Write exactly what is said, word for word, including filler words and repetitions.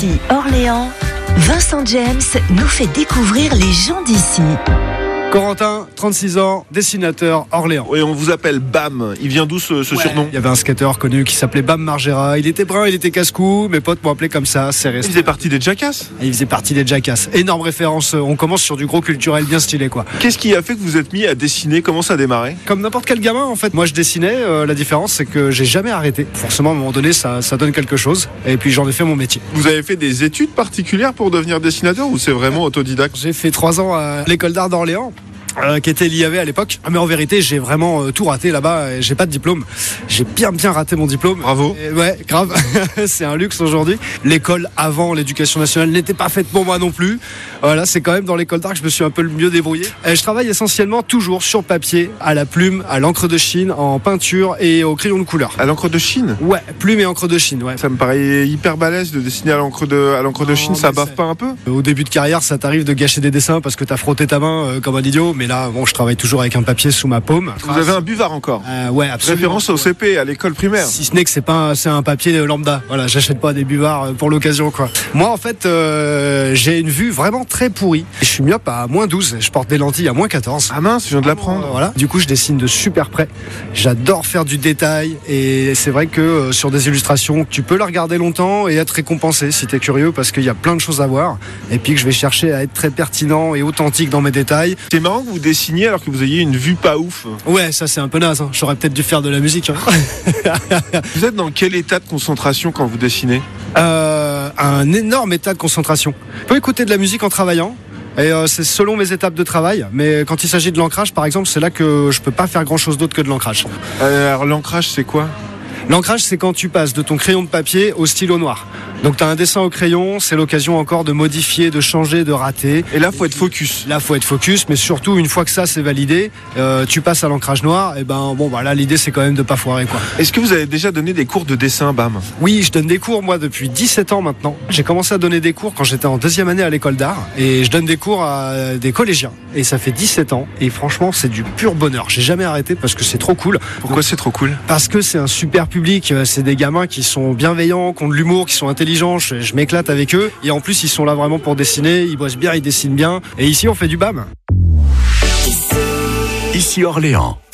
Ici Orléans, Vincent James nous fait découvrir les gens d'ici. Corentin, trente-six ans, dessinateur, Orléans. Oui, on vous appelle Bam. Il vient d'où ce, ce Ouais. surnom? Il y avait un skateur connu qui s'appelait Bam Margera. Il était brun, il était casse-cou. Mes potes m'ont appelé comme ça, c'est Il resté. faisait partie des Jackass. Et il faisait partie des Jackass. Énorme référence. On commence sur du gros culturel bien stylé, quoi. Qu'est-ce qui a fait que vous êtes mis à dessiner? Comment ça a démarré? Comme n'importe quel gamin, en fait. Moi, je dessinais. Euh, la différence, c'est que j'ai jamais arrêté. Forcément, à un moment donné, ça, ça donne quelque chose. Et puis, j'en ai fait mon métier. Vous avez fait des études particulières pour devenir dessinateur ou c'est vraiment autodidacte? J'ai fait trois ans à l'école d'art d'Orléans. Euh, qui était l'I A V à l'époque, mais en vérité j'ai vraiment euh, tout raté là-bas, et j'ai pas de diplôme, j'ai bien bien raté mon diplôme. Bravo. Et ouais, grave, c'est un luxe aujourd'hui. L'école avant l'éducation nationale n'était pas faite pour moi non plus. Voilà, c'est quand même dans l'école d'art que je me suis un peu le mieux débrouillé. Et je travaille essentiellement toujours sur papier, à la plume, à l'encre de Chine, en peinture et au crayon de couleur. À l'encre de Chine? Ouais, plume et encre de Chine, ouais. Ça me paraît hyper balèze de dessiner à l'encre de, à l'encre de Oh, Chine, ça mais bave c'est- pas un peu? Au début de carrière, ça t'arrive de gâcher des dessins parce que t'as frotté ta main euh, comme un idiot, mais là, bon, je travaille toujours avec un papier sous ma paume. Vous avez un buvard encore? Euh, ouais, absolument. Référence au C P, à l'école primaire. Si ce n'est que c'est pas un, c'est un papier lambda. Voilà, j'achète pas des buvards pour l'occasion, quoi. Moi, en fait, euh, j'ai une vue vraiment très pourrie. Je suis myope à moins douze. Je porte des lentilles à moins quatorze. Ah mince, je viens de Euh, l'apprendre. Voilà. Du coup, je dessine de super près. J'adore faire du détail. Et c'est vrai que euh, sur des illustrations, tu peux la regarder longtemps et être récompensé si t'es curieux parce qu'il y a plein de choses à voir. Et puis que je vais chercher à être très pertinent et authentique dans mes détails. C'est marrant que vous dessiniez alors que vous ayez une vue pas ouf. Ouais, ça c'est un peu naze. Hein. J'aurais peut-être dû faire de la musique. Hein. Vous êtes dans quel état de concentration quand vous dessinez? Euh, un énorme état de concentration. Je peux écouter de la musique en travaillant. Et euh, c'est selon mes étapes de travail. Mais quand il s'agit de l'ancrage, par exemple, c'est là que je peux pas faire grand chose d'autre que de l'ancrage. Euh, Alors l'ancrage c'est quoi? L'ancrage, c'est quand tu passes de ton crayon de papier au stylo noir. Donc tu as un dessin au crayon, c'est l'occasion encore de modifier, de changer, de rater. Et là faut être focus. Là, faut être focus, mais surtout une fois que ça c'est validé, euh, tu passes à l'ancrage noir. Et ben bon, bah là l'idée c'est quand même de pas foirer, quoi. Est-ce que vous avez déjà donné des cours de dessin, Bam? Oui, je donne des cours moi depuis dix-sept ans maintenant. J'ai commencé à donner des cours quand j'étais en deuxième année à l'école d'art et je donne des cours à des collégiens. Et ça fait dix-sept ans et franchement c'est du pur bonheur. J'ai jamais arrêté parce que c'est trop cool. Pourquoi c'est trop cool? Parce que c'est un super public, c'est des gamins qui sont bienveillants, qui ont de l'humour, qui sont intelligents, je, je m'éclate avec eux. Et en plus ils sont là vraiment pour dessiner, ils bossent bien, ils dessinent bien. Et ici on fait du bam. Ici Orléans.